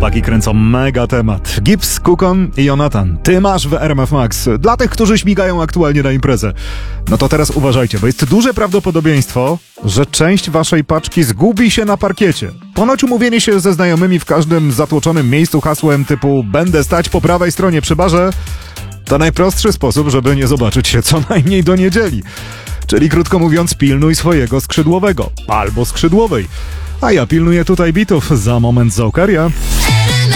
chłopaki kręcą mega temat. Gibbs, Kukon i Jonathan. Ty masz w RMF Max. Dla tych, którzy śmigają aktualnie na imprezę. No to teraz uważajcie, bo jest duże prawdopodobieństwo, że część waszej paczki zgubi się na parkiecie. Ponoć umówienie się ze znajomymi w każdym zatłoczonym miejscu hasłem typu będę stać po prawej stronie przy barze to najprostszy sposób, żeby nie zobaczyć się co najmniej do niedzieli. Czyli krótko mówiąc, pilnuj swojego skrzydłowego albo skrzydłowej. A ja pilnuję tutaj bitów. Za moment Zaukaria.